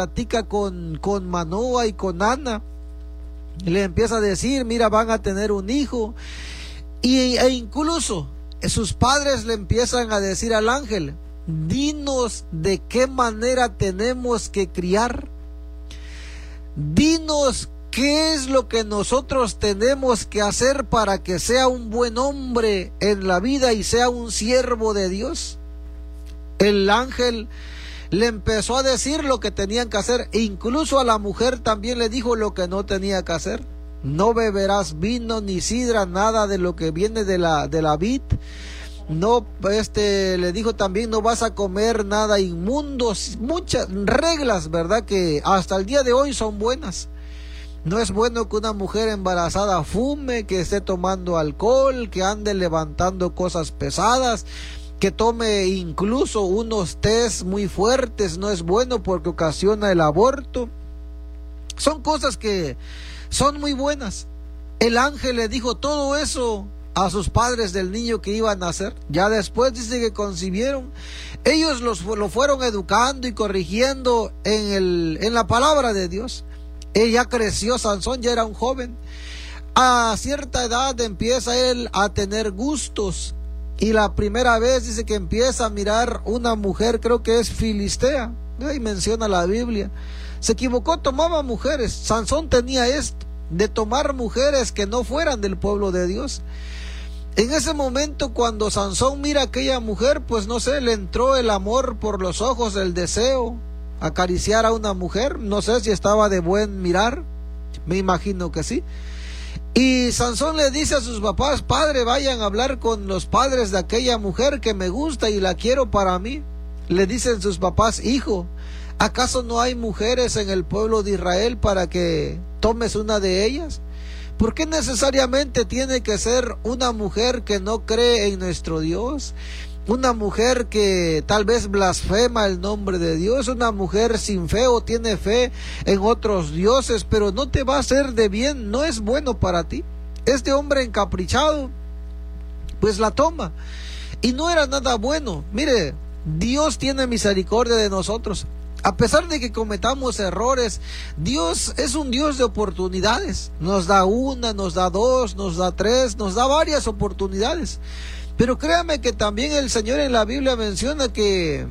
platica con Manoa y con Ana, le empieza a decir, mira, van a tener un hijo, e incluso sus padres le empiezan a decir al ángel, dinos de qué manera tenemos que criar, dinos qué es lo que nosotros tenemos que hacer para que sea un buen hombre en la vida y sea un siervo de Dios. El ángel le empezó a decir lo que tenían que hacer, e incluso a la mujer también le dijo lo que no tenía que hacer. No beberás vino ni sidra, nada de lo que viene de la vid. No, le dijo también, no vas a comer nada inmundo. Muchas reglas, ¿verdad? Que hasta el día de hoy son buenas. No es bueno que una mujer embarazada fume, que esté tomando alcohol, que ande levantando cosas pesadas, que tome incluso unos tés muy fuertes. No es bueno porque ocasiona el aborto. Son cosas que son muy buenas. El ángel le dijo todo eso a sus padres del niño que iba a nacer. Ya después dice que concibieron. Ellos lo fueron educando y corrigiendo en la palabra de Dios. Ella creció, Sansón ya era un joven. A cierta edad empieza él a tener gustos. Y la primera vez dice que empieza a mirar una mujer, creo que es filistea. Ahí menciona la Biblia. Se equivocó, tomaba mujeres. Sansón tenía esto, de tomar mujeres que no fueran del pueblo de Dios. En ese momento, cuando Sansón mira a aquella mujer, pues no sé, le entró el amor por los ojos, el deseo, acariciar a una mujer. No sé si estaba de buen mirar, me imagino que sí. Y Sansón le dice a sus papás, padre, vayan a hablar con los padres de aquella mujer que me gusta y la quiero para mí. Le dicen sus papás, hijo, ¿acaso no hay mujeres en el pueblo de Israel para que tomes una de ellas? ¿Por qué necesariamente tiene que ser una mujer que no cree en nuestro Dios? Una mujer que tal vez blasfema el nombre de Dios, una mujer sin fe o tiene fe en otros dioses, pero no te va a hacer de bien, no es bueno para ti. Este hombre encaprichado, pues la toma, y no era nada bueno. Mire, Dios tiene misericordia de nosotros. A pesar de que cometamos errores, Dios es un Dios de oportunidades. Nos da una, nos da dos, nos da tres, nos da varias oportunidades. Pero créame que también el Señor en la Biblia menciona que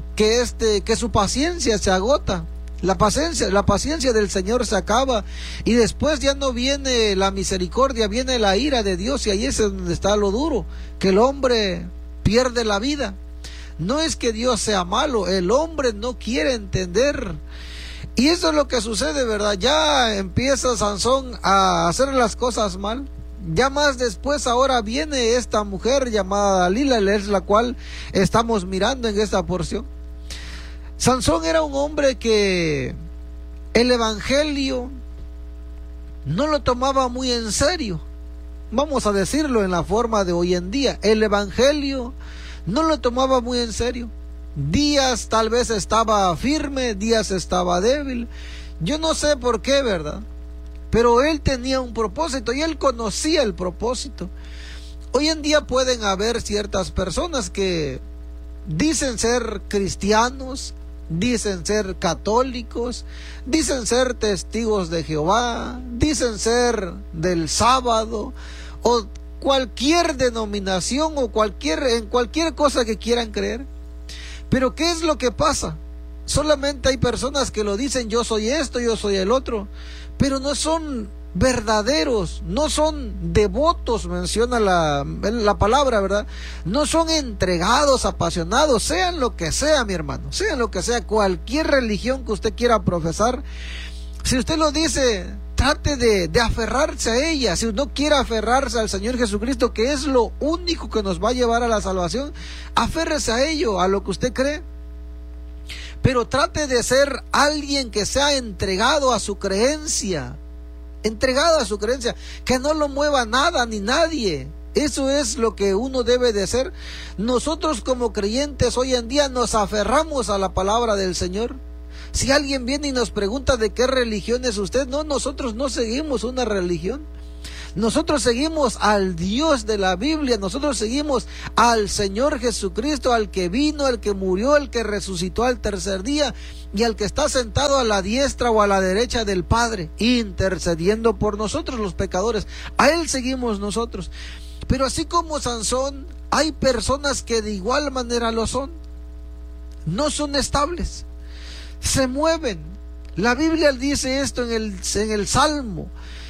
su paciencia se agota. La paciencia del Señor se acaba y después ya no viene la misericordia, viene la ira de Dios, y ahí es donde está lo duro, que el hombre pierde la vida. No es que Dios sea malo, el hombre no quiere entender. Y eso es lo que sucede, ¿verdad? Ya empieza Sansón a hacer las cosas mal. Ya más después ahora viene esta mujer llamada Dalila, es la cual estamos mirando en esta porción. Sansón era un hombre que el evangelio no lo tomaba muy en serio. Vamos a decirlo en la forma de hoy en día. El evangelio no lo tomaba muy en serio. Días tal vez estaba firme, días estaba débil. Yo no sé por qué, ¿verdad? Pero él tenía un propósito y él conocía el propósito. Hoy en día pueden haber ciertas personas que dicen ser cristianos, dicen ser católicos, dicen ser testigos de Jehová, dicen ser del sábado o cualquier denominación o en cualquier cosa que quieran creer. Pero ¿qué es lo que pasa? Solamente hay personas que lo dicen, yo soy esto, yo soy el otro, pero no son verdaderos, no son devotos, menciona la palabra, ¿verdad? No son entregados, apasionados, sean lo que sea, mi hermano, sean lo que sea, cualquier religión que usted quiera profesar. Si usted lo dice, trate de aferrarse a ella. Si uno quiere aferrarse al Señor Jesucristo, que es lo único que nos va a llevar a la salvación, aférrese a ello, a lo que usted cree. Pero trate de ser alguien que sea entregado a su creencia, que no lo mueva nada ni nadie. Eso es lo que uno debe de ser. Nosotros como creyentes hoy en día nos aferramos a la palabra del Señor. Si alguien viene y nos pregunta de qué religión es usted, no, nosotros no seguimos una religión. Nosotros seguimos al Dios de la Biblia, nosotros seguimos al Señor Jesucristo, al que vino, al que murió, al que resucitó al tercer día y al que está sentado a la diestra o a la derecha del Padre, intercediendo por nosotros los pecadores. A Él seguimos nosotros. Pero así como Sansón, hay personas que de igual manera lo son. No son estables, se mueven. La Biblia dice esto en el Salmo,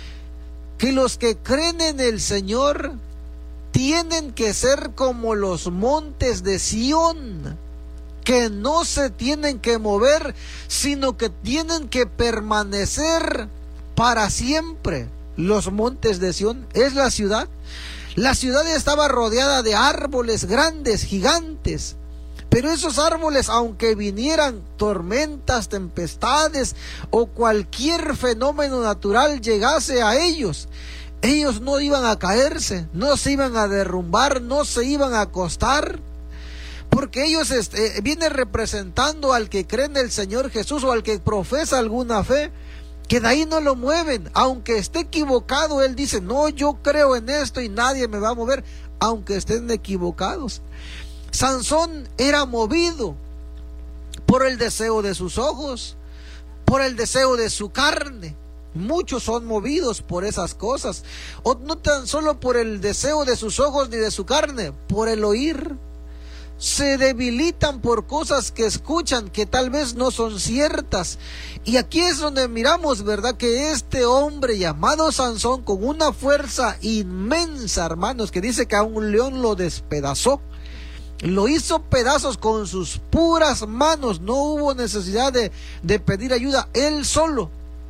que los que creen en el Señor tienen que ser como los montes de Sión, que no se tienen que mover, sino que tienen que permanecer para siempre. Los montes de Sión es la ciudad. La ciudad estaba rodeada de árboles grandes, gigantes. Pero esos árboles, aunque vinieran tormentas, tempestades o cualquier fenómeno natural llegase a ellos, ellos no iban a caerse, no se iban a derrumbar, no se iban a acostar, porque ellos vienen representando al que cree en el Señor Jesús o al que profesa alguna fe, que de ahí no lo mueven. Aunque esté equivocado, él dice, no, yo creo en esto y nadie me va a mover, aunque estén equivocados. Sansón era movido por el deseo de sus ojos, por el deseo de su carne. Muchos son movidos por esas cosas, o no tan solo por el deseo de sus ojos ni de su carne, por el oír. Se debilitan por cosas que escuchan que tal vez no son ciertas. Y aquí es donde miramos, ¿verdad?, que este hombre llamado Sansón, con una fuerza inmensa, hermanos, que dice que a un león lo despedazó, lo hizo pedazos con sus puras manos, no hubo necesidad de pedir ayuda, él solo.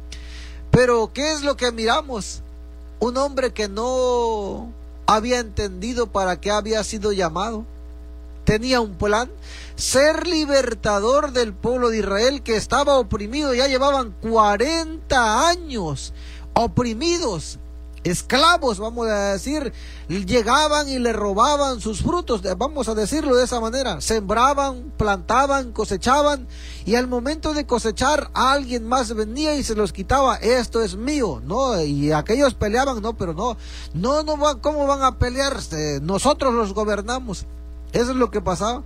Pero ¿qué es lo que miramos? Un hombre que no había entendido para qué había sido llamado. Tenía un plan, ser libertador del pueblo de Israel que estaba oprimido. Ya llevaban 40 años oprimidos, esclavos, vamos a decir. Llegaban y le robaban sus frutos, vamos a decirlo de esa manera. Sembraban, plantaban, cosechaban, y al momento de cosechar alguien más venía y se los quitaba. Esto es mío, no, y aquellos peleaban, no, pero no, ¿cómo van a pelearse? Nosotros los gobernamos. Eso es lo que pasaba.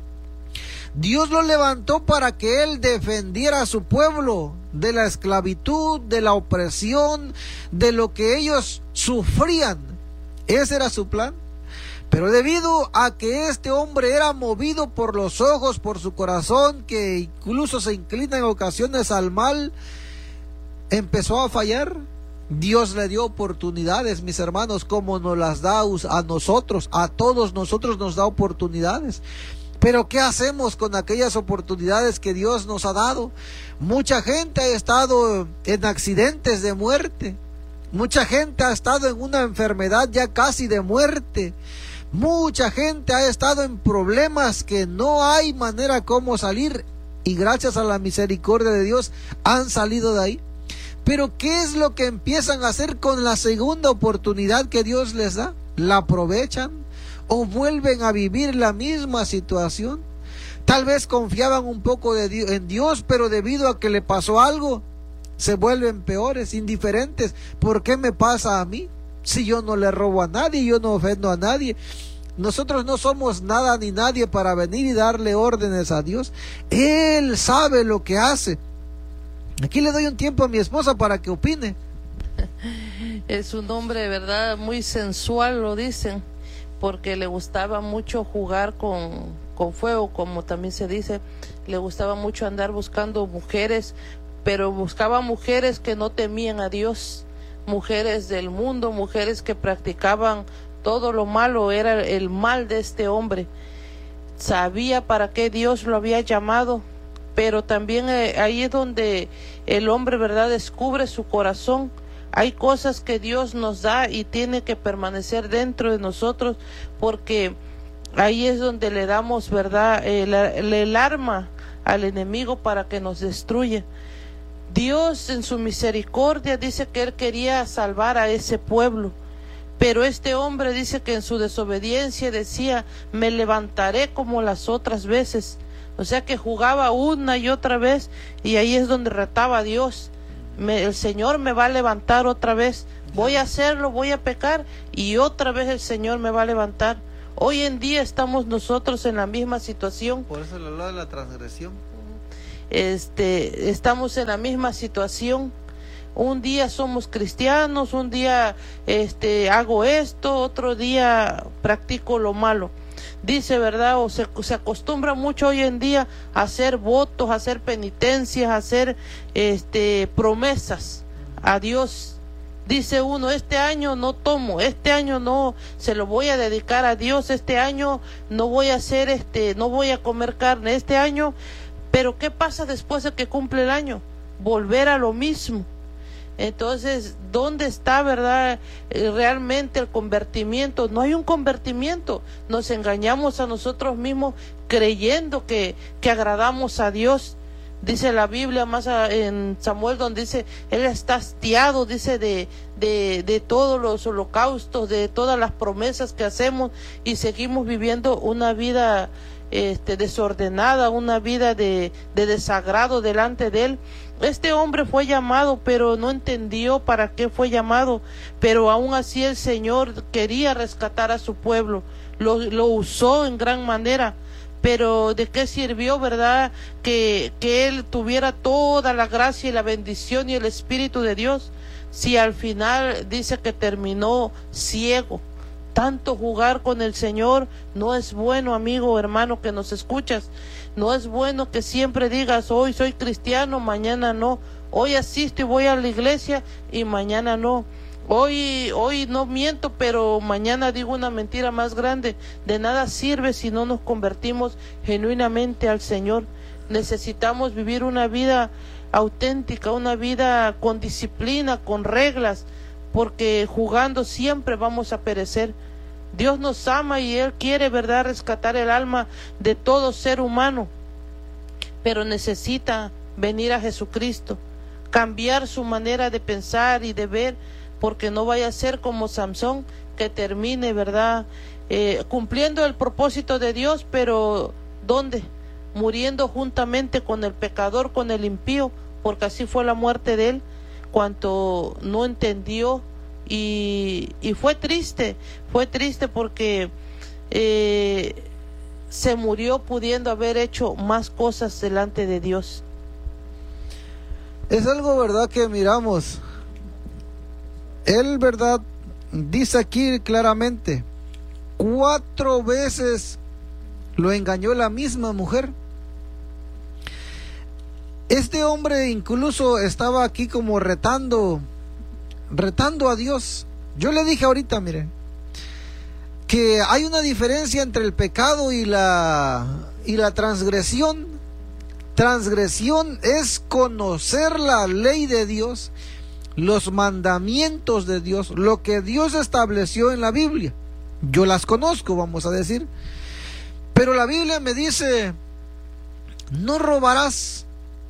Dios lo levantó para que él defendiera a su pueblo de la esclavitud, de la opresión, de lo que ellos sufrían. Ese era su plan. Pero debido a que este hombre era movido por los ojos, por su corazón, que incluso se inclina en ocasiones al mal, empezó a fallar. Dios le dio oportunidades, mis hermanos, como nos las da a nosotros, a todos nosotros nos da oportunidades. Pero ¿qué hacemos con aquellas oportunidades que Dios nos ha dado? Mucha gente ha estado en accidentes de muerte. Mucha gente ha estado en una enfermedad ya casi de muerte. Mucha gente ha estado en problemas que no hay manera como salir. Y gracias a la misericordia de Dios han salido de ahí. Pero ¿qué es lo que empiezan a hacer con la segunda oportunidad que Dios les da? ¿La aprovechan o vuelven a vivir la misma situación? Tal vez confiaban un poco en Dios, pero debido a que le pasó algo, se vuelven peores, indiferentes. ¿Por qué me pasa a mí? Si yo no le robo a nadie, yo no ofendo a nadie. Nosotros no somos nada ni nadie para venir y darle órdenes a Dios. Él sabe lo que hace. Aquí le doy un tiempo a mi esposa para que opine. Es un hombre de verdad muy sensual, lo dicen, porque le gustaba mucho jugar con fuego, como también se dice. Le gustaba mucho andar buscando mujeres, pero buscaba mujeres que no temían a Dios, mujeres del mundo, mujeres que practicaban todo lo malo. Era el mal de este hombre. Sabía para qué Dios lo había llamado, pero también ahí es donde el hombre, ¿verdad?, descubre su corazón. Hay cosas que Dios nos da y tiene que permanecer dentro de nosotros, porque ahí es donde le damos, ¿verdad?, el arma al enemigo para que nos destruya. Dios en su misericordia dice que Él quería salvar a ese pueblo, pero este hombre dice que en su desobediencia decía, me levantaré como las otras veces. O sea que jugaba una y otra vez, y ahí es donde retaba a Dios. El Señor me va a levantar otra vez. voy a hacerlo, voy a pecar y otra vez el Señor me va a levantar. Hoy en día estamos nosotros en la misma situación. Por eso le hablo de la transgresión. Estamos en la misma situación. Un día somos cristianos, un día hago esto, otro día practico lo malo. Dice, ¿verdad? O se acostumbra mucho hoy en día a hacer votos, a hacer penitencias, a hacer promesas a Dios. Dice uno, este año no tomo, este año no, se lo voy a dedicar a Dios, este año no voy a hacer no voy a comer carne, este año. Pero ¿qué pasa después de que cumple el año? Volver a lo mismo. Entonces, ¿dónde está, verdad, realmente el convertimiento? No hay un convertimiento. Nos engañamos a nosotros mismos creyendo que agradamos a Dios. Dice la Biblia más en Samuel, donde dice, Él está hastiado, dice, de todos los holocaustos, de todas las promesas que hacemos y seguimos viviendo una vida desordenada, una vida de desagrado delante de Él. Este hombre fue llamado, pero no entendió para qué fue llamado, pero aún así el Señor quería rescatar a su pueblo, lo usó en gran manera. Pero ¿de qué sirvió, verdad, que él tuviera toda la gracia y la bendición y el Espíritu de Dios, si al final dice que terminó ciego? Tanto jugar con el Señor no es bueno, amigo, hermano, que nos escuchas. No es bueno que siempre digas, hoy soy cristiano, mañana no. Hoy asisto y voy a la iglesia y mañana no. Hoy no miento, pero mañana digo una mentira más grande. De nada sirve si no nos convertimos genuinamente al Señor. Necesitamos vivir una vida auténtica, una vida con disciplina, con reglas, porque jugando siempre vamos a perecer. Dios nos ama y Él quiere, verdad, rescatar el alma de todo ser humano, pero necesita venir a Jesucristo, cambiar su manera de pensar y de ver, porque no vaya a ser como Samson, que termine, verdad, cumpliendo el propósito de Dios, pero ¿dónde? Muriendo juntamente con el pecador, con el impío, porque así fue la muerte de él, cuanto no entendió. Y fue triste porque se murió pudiendo haber hecho más cosas delante de Dios. Es algo, verdad, que miramos. Él, verdad, dice aquí claramente, 4 veces lo engañó la misma mujer. Este hombre incluso estaba aquí como retando a Dios. Yo le dije ahorita, mire, que hay una diferencia entre el pecado y la transgresión. Transgresión es conocer la ley de Dios, los mandamientos de Dios, lo que Dios estableció en la Biblia. Yo las conozco, vamos a decir, pero la Biblia me dice, no robarás,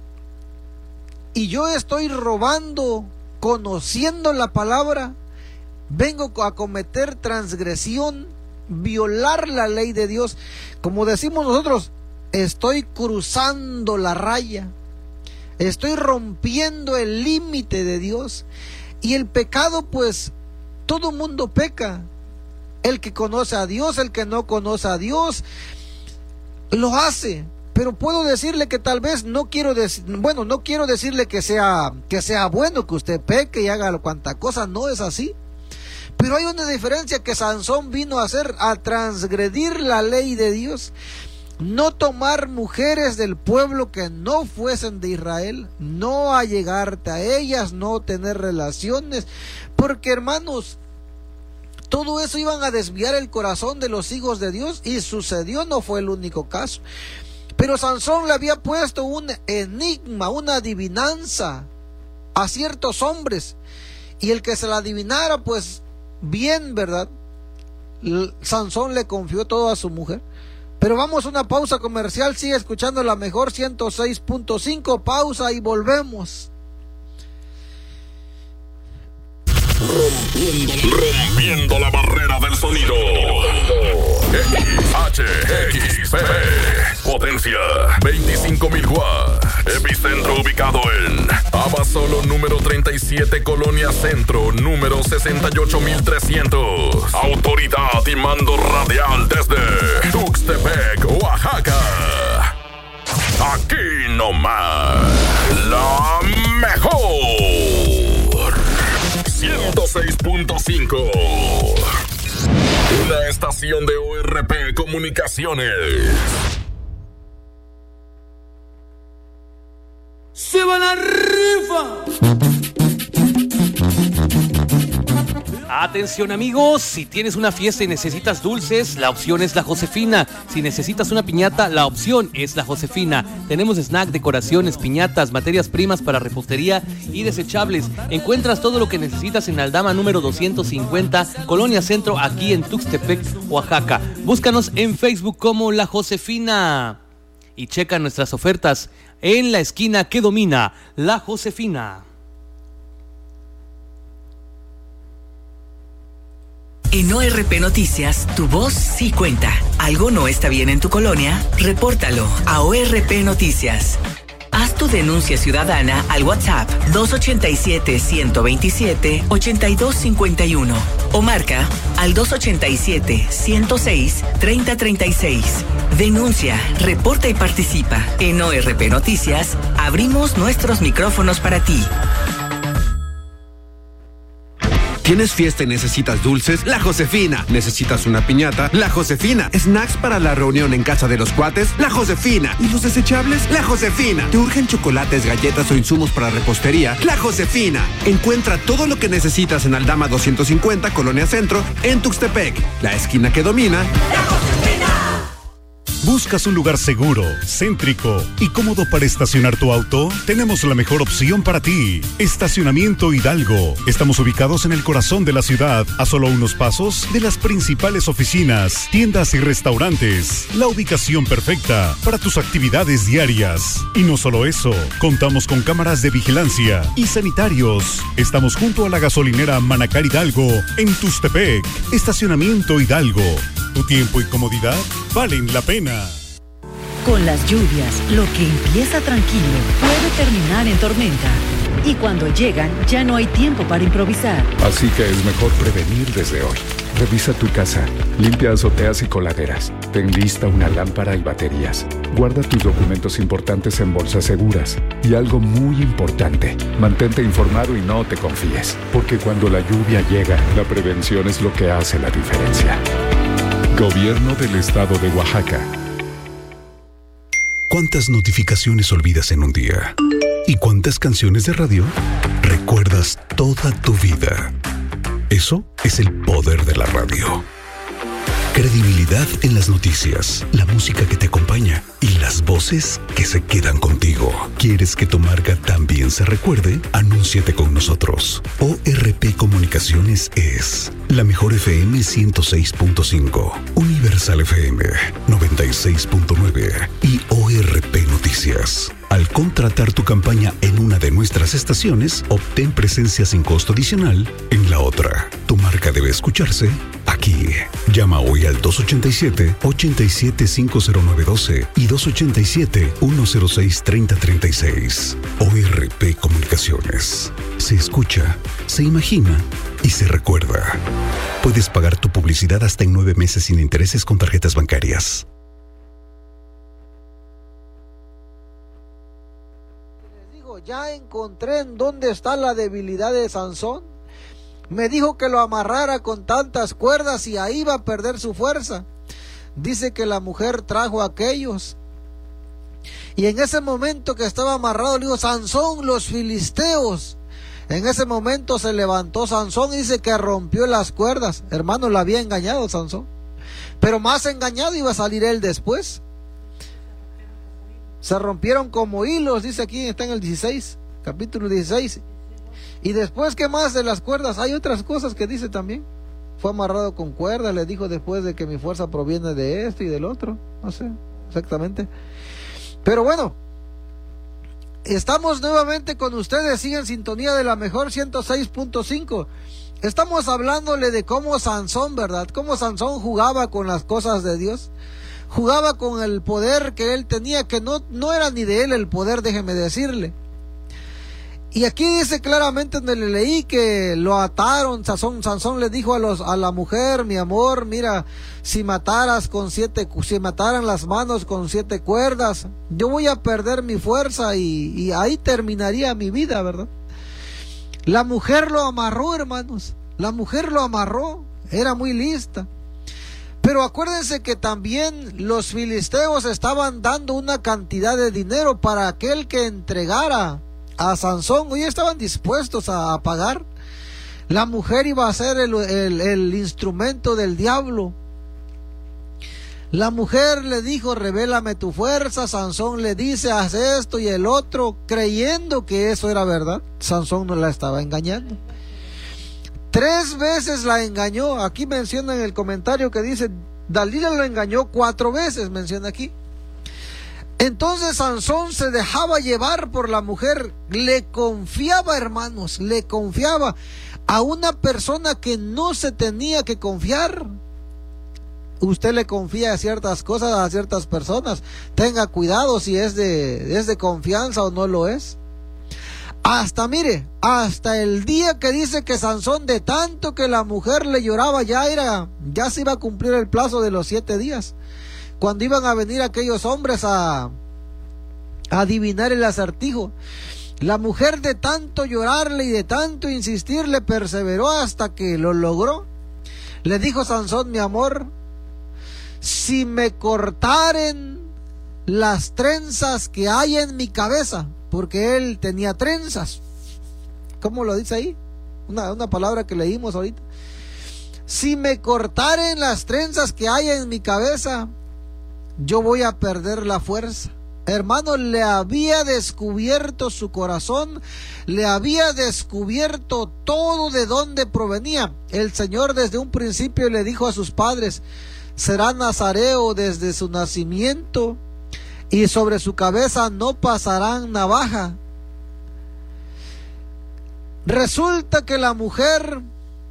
y yo estoy robando, conociendo la palabra, vengo a cometer transgresión, violar la ley de Dios. Como decimos nosotros, estoy cruzando la raya, estoy rompiendo el límite de Dios. Y el pecado, pues, todo mundo peca. El que conoce a Dios, el que no conoce a Dios, lo hace. Pero puedo decirle que tal vez no quiero decirle que sea bueno que usted peque y haga cuanta cosa, no es así. Pero hay una diferencia que Sansón vino a hacer, a transgredir la ley de Dios. No tomar mujeres del pueblo que no fuesen de Israel, no allegarte a ellas, no tener relaciones, porque, hermanos, todo eso iban a desviar el corazón de los hijos de Dios, y sucedió, no fue el único caso. Pero Sansón le había puesto un enigma, una adivinanza a ciertos hombres, y el que se la adivinara, pues bien, ¿verdad? Sansón le confió todo a su mujer. Pero vamos a una pausa comercial, sigue escuchando la mejor 106.5, pausa y volvemos. Rompiendo la barrera del sonido. XHXP, potencia 25.000 watts, epicentro ubicado en Solo número 37, Colonia Centro, número 68300. Autoridad y mando radial desde Tuxtepec, Oaxaca. Aquí nomás, la mejor 106.5. Una estación de ORP Comunicaciones. ¡Se va la rifa! Atención amigos, si tienes una fiesta y necesitas dulces, la opción es la Josefina. Si necesitas una piñata, la opción es la Josefina. Tenemos snack, decoraciones, piñatas, materias primas para repostería y desechables. Encuentras todo lo que necesitas en Aldama número 250, Colonia Centro, aquí en Tuxtepec, Oaxaca. Búscanos en Facebook como La Josefina y checa nuestras ofertas en la esquina que domina, La Josefina. En ORP Noticias, tu voz sí cuenta. ¿Algo no está bien en tu colonia? Repórtalo a ORP Noticias. Haz tu denuncia ciudadana al WhatsApp 287-127-8251 o marca al 287-106-3036. Denuncia, reporta y participa. En ORP Noticias, abrimos nuestros micrófonos para ti. ¿Tienes fiesta y necesitas dulces? La Josefina. ¿Necesitas una piñata? La Josefina. ¿Snacks para la reunión en casa de los cuates? La Josefina. ¿Y los desechables? La Josefina. ¿Te urgen chocolates, galletas o insumos para repostería? La Josefina. Encuentra todo lo que necesitas en Aldama 250, Colonia Centro, en Tuxtepec. La esquina que domina. ¡La Josefina! ¿Buscas un lugar seguro, céntrico y cómodo para estacionar tu auto? Tenemos la mejor opción para ti. Estacionamiento Hidalgo. Estamos ubicados en el corazón de la ciudad, a solo unos pasos de las principales oficinas, tiendas y restaurantes. La ubicación perfecta para tus actividades diarias. Y no solo eso, contamos con cámaras de vigilancia y sanitarios. Estamos junto a la gasolinera Manacar Hidalgo, en Tuxtepec. Estacionamiento Hidalgo. Tu tiempo y comodidad valen la pena. Con las lluvias, lo que empieza tranquilo puede terminar en tormenta. Y cuando llegan, ya no hay tiempo para improvisar. Así que es mejor prevenir desde hoy. Revisa tu casa, limpia azoteas y coladeras. Ten lista una lámpara y baterías. Guarda tus documentos importantes en bolsas seguras. Y algo muy importante, mantente informado y no te confíes. Porque cuando la lluvia llega, la prevención es lo que hace la diferencia. Gobierno del Estado de Oaxaca. ¿Cuántas notificaciones olvidas en un día? ¿Y cuántas canciones de radio recuerdas toda tu vida? Eso es el poder de la radio. Credibilidad en las noticias, la música que te acompaña y las voces que se quedan contigo. ¿Quieres que tu marca también se recuerde? Anúnciate con nosotros. ORP Comunicaciones es la mejor FM 106.5, Universal FM 96.9 y ORP Noticias. Al contratar tu campaña en una de nuestras estaciones, obtén presencia sin costo adicional en la otra. Tu marca debe escucharse aquí. Llama hoy al 287-87-50912 y 287-106-3036. ORP Comunicaciones. Se escucha, se imagina y se recuerda. Puedes pagar tu publicidad hasta en 9 meses sin intereses con tarjetas bancarias. Ya encontré en dónde está la debilidad de Sansón. Me dijo que lo amarrara con tantas cuerdas y ahí iba a perder su fuerza. Dice que la mujer trajo a aquellos. Y en ese momento que estaba amarrado, le dijo: Sansón, los filisteos. En ese momento se levantó Sansón y dice que rompió las cuerdas. Hermano, lo había engañado Sansón. Pero más engañado iba a salir él después. Se rompieron como hilos, dice aquí, está en el 16, capítulo 16. Y después, ¿qué más de las cuerdas? Hay otras cosas que dice también. Fue amarrado con cuerdas, le dijo después de que mi fuerza proviene de esto y del otro. No sé exactamente. Pero bueno, estamos nuevamente con ustedes, sigue en sintonía de la mejor 106.5. Estamos hablándole de cómo Sansón, ¿verdad? Cómo Sansón jugaba con las cosas de Dios. Jugaba con el poder que él tenía, que no era ni de él el poder, déjeme decirle. Y aquí dice claramente donde le leí que lo ataron. Sansón le dijo a la mujer: mi amor, mira, si mataran las manos con 7 cuerdas, yo voy a perder mi fuerza y ahí terminaría mi vida, ¿verdad? La mujer lo amarró, hermanos. La mujer lo amarró. Era muy lista. Pero acuérdense que también los filisteos estaban dando una cantidad de dinero para aquel que entregara a Sansón. Hoy estaban dispuestos a pagar. La mujer iba a ser el instrumento del diablo. La mujer le dijo: revélame tu fuerza. Sansón le dice: haz esto y el otro, creyendo que eso era verdad. Sansón no la estaba engañando. 3 veces la engañó. Aquí menciona en el comentario que dice: Dalila lo engañó 4 veces, menciona aquí. Entonces Sansón se dejaba llevar por la mujer. Le confiaba, hermanos, le confiaba a una persona que no se tenía que confiar. Usted le confía a ciertas cosas a ciertas personas. Tenga cuidado si es de confianza o no lo es. Hasta el día que dice que Sansón, de tanto que la mujer le lloraba, ya se iba a cumplir el plazo de los 7 días. Cuando iban a venir aquellos hombres a adivinar el acertijo. La mujer, de tanto llorarle y de tanto insistirle, perseveró hasta que lo logró. Le dijo Sansón: mi amor, si me cortaren las trenzas que hay en mi cabeza, porque él tenía trenzas. ¿Cómo lo dice ahí? Una palabra que leímos ahorita. Si me cortaren las trenzas que hay en mi cabeza, yo voy a perder la fuerza. Hermano, le había descubierto su corazón, le había descubierto todo de dónde provenía. El Señor desde un principio le dijo a sus padres: será nazareo desde su nacimiento, y sobre su cabeza no pasarán navaja. Resulta que la mujer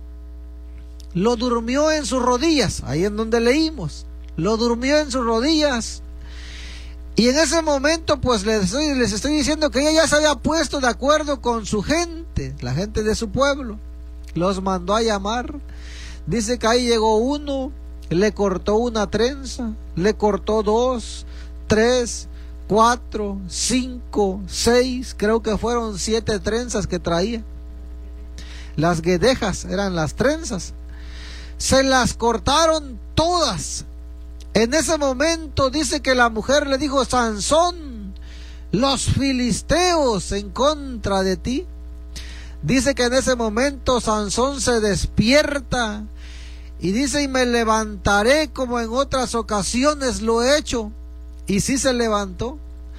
lo durmió en sus rodillas, ahí en donde leímos, lo durmió en sus rodillas. Y en ese momento pues les estoy diciendo que ella ya se había puesto de acuerdo con su gente, la gente de su pueblo. Los mandó a llamar. Dice que ahí llegó uno, le cortó una trenza, le cortó 2, 3, 4, 5, 6, creo que fueron 7 trenzas que traía. Las guedejas eran las trenzas. Se las cortaron todas. En ese momento dice que la mujer le dijo: Sansón, los filisteos en contra de ti. Dice que en ese momento Sansón se despierta y dice: y me levantaré como en otras ocasiones lo he hecho. Y sí se levantó.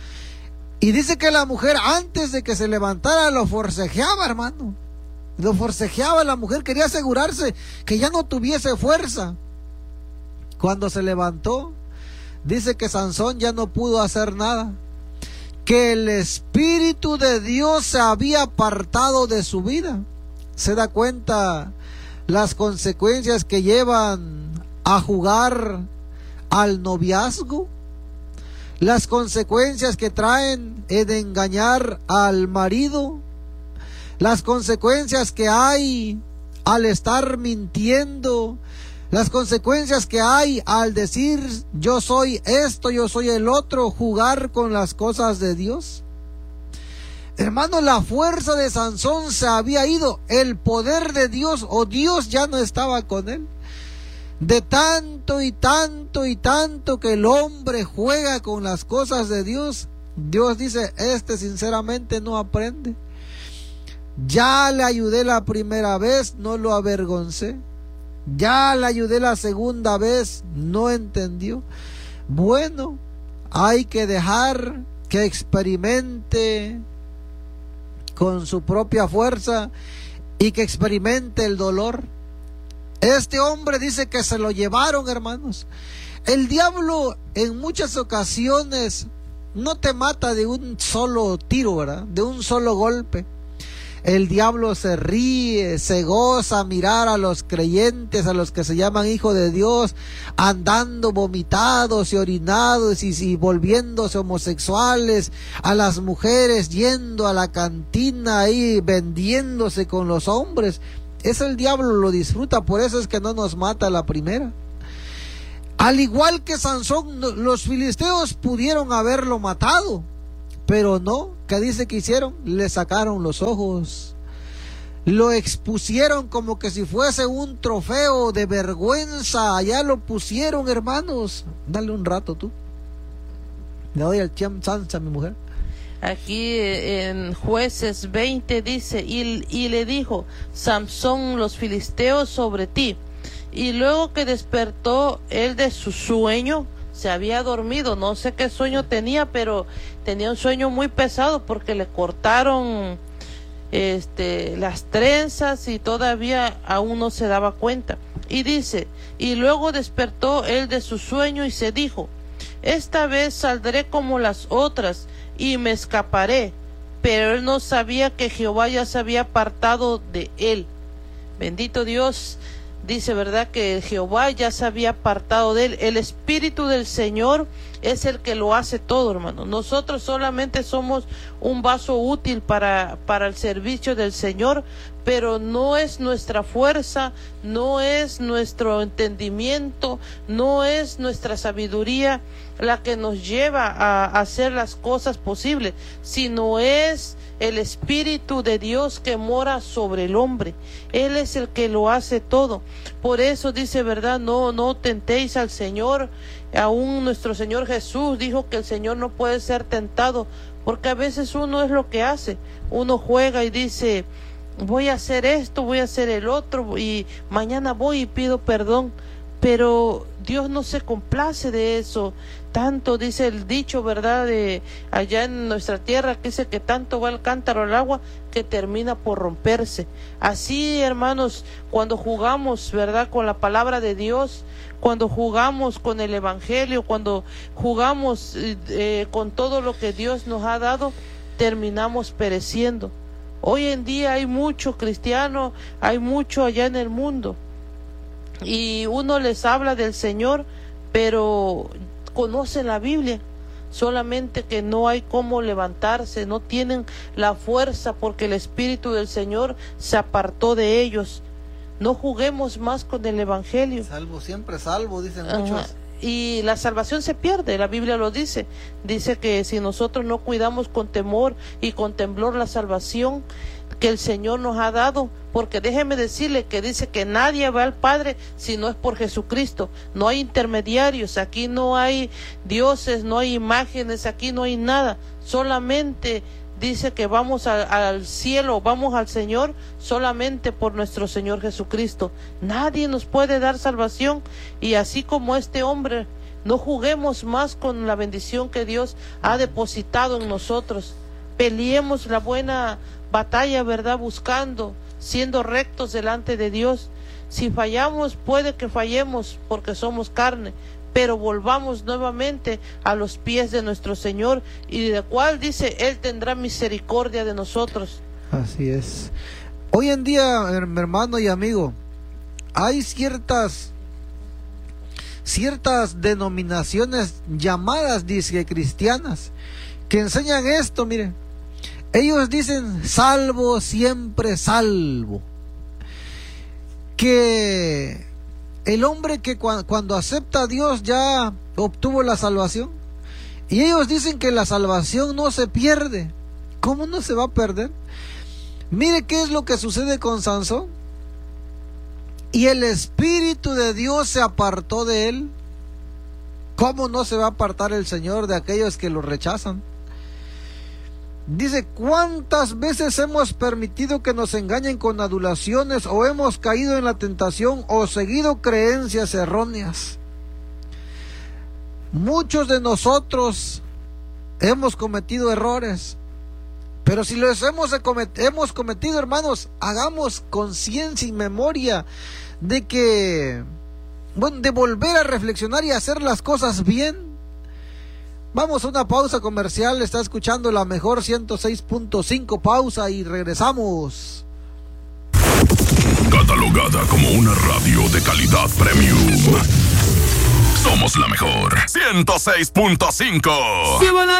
Y dice que la mujer, antes de que se levantara, lo forcejeaba, hermano. Lo forcejeaba. La mujer quería asegurarse que ya no tuviese fuerza. Cuando se levantó, dice que Sansón ya no pudo hacer nada, que el Espíritu de Dios se había apartado de su vida. ¿Se da cuenta las consecuencias que llevan a jugar al noviazgo? Las consecuencias que traen en engañar al marido, las consecuencias que hay al estar mintiendo, las consecuencias que hay al decir yo soy esto, yo soy el otro, jugar con las cosas de Dios. Hermano, la fuerza de Sansón se había ido, el poder de Dios o Dios ya no estaba con él. De tanto y tanto y tanto que el hombre juega con las cosas de Dios, Dios dice: sinceramente no aprende. Ya le ayudé la primera vez, no lo avergoncé. Ya le ayudé la segunda vez, no entendió. Bueno, hay que dejar que experimente con su propia fuerza y que experimente el dolor. Este hombre dice que se lo llevaron, hermanos. El diablo en muchas ocasiones no te mata de un solo tiro, ¿verdad? De un solo golpe. El diablo se ríe, se goza mirar a los creyentes, a los que se llaman hijos de Dios, andando vomitados y orinados y volviéndose homosexuales, a las mujeres yendo a la cantina ahí vendiéndose con los hombres. Eso el diablo lo disfruta, por eso es que no nos mata a la primera. Al igual que Sansón, los filisteos pudieron haberlo matado, pero no. ¿Qué dice que hicieron? Le sacaron los ojos, lo expusieron como que si fuese un trofeo de vergüenza. Allá lo pusieron, hermanos. Dale un rato tú. Le doy al chance a mi mujer. Aquí en Jueces 20 dice, y le dijo Samsón, los filisteos sobre ti. Y luego que despertó él de su sueño, se había dormido, no sé qué sueño tenía, pero tenía un sueño muy pesado porque le cortaron las trenzas y todavía aún no se daba cuenta. Y dice, y luego despertó él de su sueño y se dijo, esta vez saldré como las otras y me escaparé. Pero él no sabía que Jehová ya se había apartado de él. Bendito Dios. Dice, ¿verdad?, que Jehová ya se había apartado de él. El Espíritu del Señor es el que lo hace todo, hermano. Nosotros solamente somos un vaso útil para el servicio del Señor, pero no es nuestra fuerza, no es nuestro entendimiento, no es nuestra sabiduría la que nos lleva a hacer las cosas posibles, sino es el Espíritu de Dios que mora sobre el hombre. Él es el que lo hace todo. Por eso dice, ¿verdad?, no tentéis al Señor. Aún nuestro Señor Jesús dijo que el Señor no puede ser tentado, porque a veces uno es lo que hace. Uno juega y dice, voy a hacer esto, voy a hacer el otro, y mañana voy y pido perdón. Pero Dios no se complace de eso. Tanto dice el dicho, ¿verdad?, de allá en nuestra tierra, que dice que tanto va el cántaro al agua que termina por romperse. Así, hermanos, cuando jugamos, ¿verdad?, con la palabra de Dios, cuando jugamos con el Evangelio, cuando jugamos con todo lo que Dios nos ha dado, terminamos pereciendo. Hoy en día hay mucho cristiano, hay mucho allá en el mundo, y uno les habla del Señor, pero conocen la Biblia, solamente que no hay cómo levantarse, no tienen la fuerza porque el Espíritu del Señor se apartó de ellos. No juguemos más con el Evangelio. Salvo siempre salvo, dicen muchos. Y la salvación se pierde, la Biblia lo dice. Dice que si nosotros no cuidamos con temor y con temblor la salvación que el Señor nos ha dado, porque déjeme decirle que dice que nadie va al Padre si no es por Jesucristo. No hay intermediarios, aquí no hay dioses, no hay imágenes, aquí no hay nada. Solamente dice que vamos al cielo, vamos al Señor solamente por nuestro Señor Jesucristo. Nadie nos puede dar salvación, y así como este hombre, no juguemos más con la bendición que Dios ha depositado en nosotros. Peleemos la buena batalla, ¿verdad?, buscando, siendo rectos delante de Dios. Si fallamos, puede que fallemos porque somos carne, pero volvamos nuevamente a los pies de nuestro Señor, y de cual dice, Él tendrá misericordia de nosotros. Así es. Hoy en día, hermano y amigo, hay ciertas denominaciones llamadas disque cristianas que enseñan esto. Miren, ellos dicen salvo, siempre salvo. Que el hombre que cuando acepta a Dios ya obtuvo la salvación. Y ellos dicen que la salvación no se pierde. ¿Cómo no se va a perder? Mire qué es lo que sucede con Sansón. Y el Espíritu de Dios se apartó de él. ¿Cómo no se va a apartar el Señor de aquellos que lo rechazan? Dice, ¿cuántas veces hemos permitido que nos engañen con adulaciones, o hemos caído en la tentación, o seguido creencias erróneas? Muchos de nosotros hemos cometido errores, pero si los hemos cometido, hermanos, hagamos conciencia y memoria de que, de volver a reflexionar y hacer las cosas bien. Vamos a una pausa comercial. Está escuchando la mejor 106.5. Pausa y regresamos. Catalogada como una radio de calidad premium. Somos la mejor 106.5.